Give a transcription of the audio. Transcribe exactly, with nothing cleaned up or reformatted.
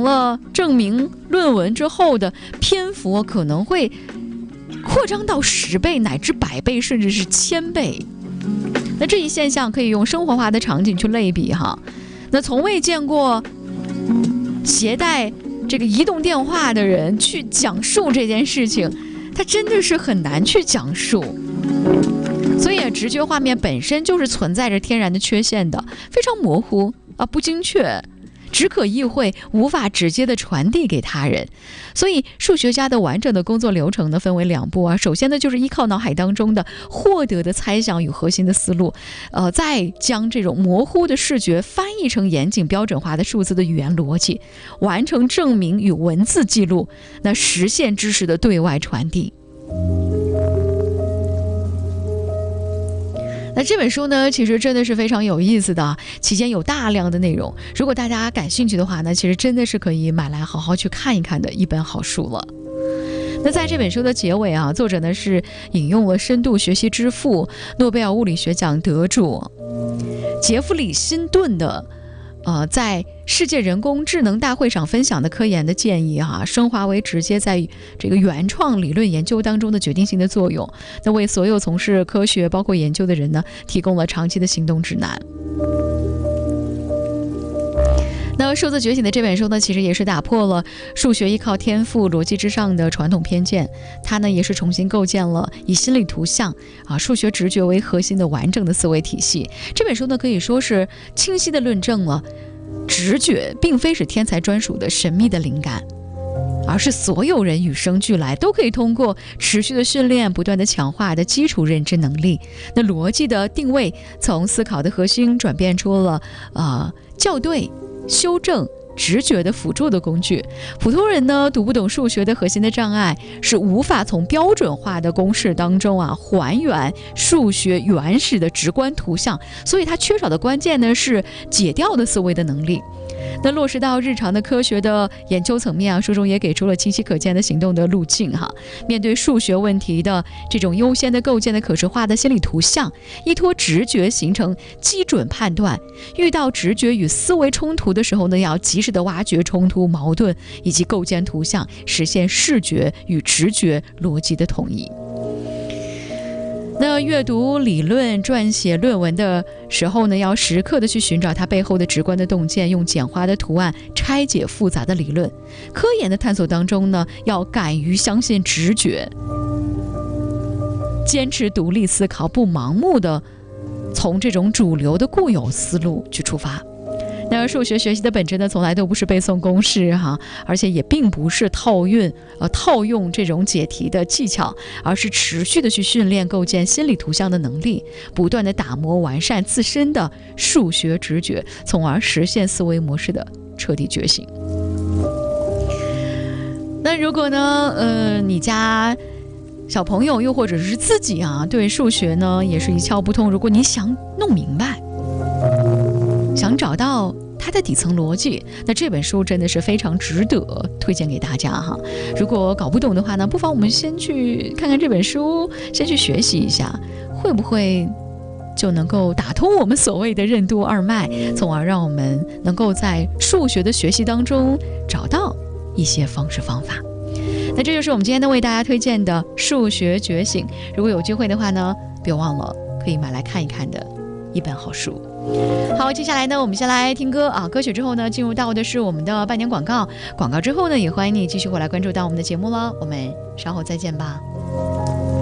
了证明论文之后的篇幅可能会扩张到十倍乃至百倍，甚至是千倍。那这一现象可以用生活化的场景去类比哈。那从未见过携带这个移动电话的人去讲述这件事情，它真的是很难去讲述。所以直觉画面本身就是存在着天然的缺陷的，非常模糊啊，不精确，只可意会，无法直接的传递给他人。所以数学家的完整的工作流程呢，分为两步啊。首先呢，就是依靠脑海当中的获得的猜想与核心的思路，呃，再将这种模糊的视觉翻译成严谨标准化的数字的语言逻辑，完成证明与文字记录，那实现知识的对外传递。那这本书呢，其实真的是非常有意思的，期间有大量的内容，如果大家感兴趣的话呢，其实真的是可以买来好好去看一看的一本好书了。那在这本书的结尾啊，作者呢是引用了深度学习之父、诺贝尔物理学奖得主杰弗里·辛顿的呃，在世界人工智能大会上分享的科研的建议哈、啊，升华为直接在这个原创理论研究当中的决定性的作用，那为所有从事科学包括研究的人呢，提供了长期的行动指南。那数字觉醒的这本书呢，其实也是打破了数学依靠天赋逻辑之上的传统偏见，它呢也是重新构建了以心理图像啊、数学直觉为核心的完整的思维体系。这本书呢可以说是清晰的论证了直觉并非是天才专属的神秘的灵感，而是所有人与生俱来，都可以通过持续的训练不断的强化的基础认知能力。那逻辑的定位从思考的核心转变出了呃校对、修正、直觉的辅助的工具。普通人呢读不懂数学的核心的障碍，是无法从标准化的公式当中啊还原数学原始的直观图像，所以它缺少的关键呢是解调的思维的能力。那落实到日常的科学的研究层面啊，书中也给出了清晰可见的行动的路径哈。面对数学问题的这种优先的构建的可视化的心理图像，依托直觉形成基准判断。遇到直觉与思维冲突的时候呢，要及时的挖掘冲突矛盾，以及构建图像，实现视觉与直觉逻辑的统一。那阅读理论、撰写论文的时候呢，要时刻的去寻找它背后的直观的洞见，用简化的图案拆解复杂的理论。科研的探索当中呢，要敢于相信直觉，坚持独立思考，不盲目的从这种主流的固有思路去出发。那数学学习的本质呢，从来都不是背诵公式哈，而且也并不是套运呃套用这种解题的技巧，而是持续的去训练构建心理图像的能力，不断的打磨完善自身的数学直觉，从而实现思维模式的彻底觉醒。那如果呢，呃，你家小朋友又或者是自己啊，对数学呢也是一窍不通，如果你想弄明白，想找到它的底层逻辑，那这本书真的是非常值得推荐给大家哈。如果搞不懂的话呢，不妨我们先去看看这本书，先去学习一下，会不会就能够打通我们所谓的任督二脉，从而让我们能够在数学的学习当中找到一些方式方法。那这就是我们今天呢为大家推荐的数学觉醒，如果有机会的话呢，别忘了可以买来看一看的一本好书。好，接下来呢我们先来听歌啊，歌曲之后呢进入到的是我们的半年广告，广告之后呢也欢迎你继续回来关注到我们的节目了，我们稍后再见吧。